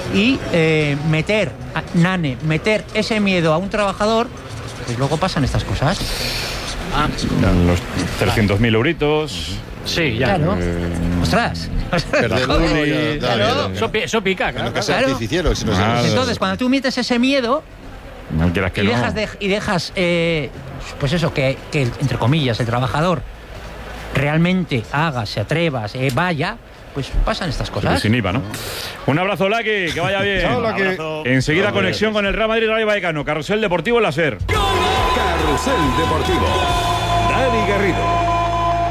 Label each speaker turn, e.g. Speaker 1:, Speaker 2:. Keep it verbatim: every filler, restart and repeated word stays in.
Speaker 1: y eh, meter, a, Nane, meter ese miedo a un trabajador, pues luego pasan estas cosas.
Speaker 2: Ah, los trescientos mil euritos.
Speaker 3: Sí, ya.
Speaker 1: Claro.
Speaker 2: Eh,
Speaker 1: Ostras.
Speaker 2: Juli,
Speaker 1: Claro.
Speaker 3: Eso, pi- eso pica, claro.
Speaker 4: No que sea
Speaker 1: Claro.
Speaker 4: artificiero, si no se-
Speaker 2: Claro.
Speaker 1: Entonces, cuando tú metes ese miedo
Speaker 2: no quieras que
Speaker 1: y
Speaker 2: no.
Speaker 1: dejas, de, y dejas eh, pues eso, que, que, entre comillas, el trabajador realmente haga, se atreva, se vaya, pues pasan estas cosas.
Speaker 2: Sin I V A, ¿no? Un abrazo, Laki, que vaya bien.
Speaker 4: Chao, Laki.
Speaker 2: Abrazo. Enseguida conexión con el Real Madrid Rayo Vallecano. Carrusel Deportivo en la SER.
Speaker 5: Carrusel Deportivo. Dani Garrido.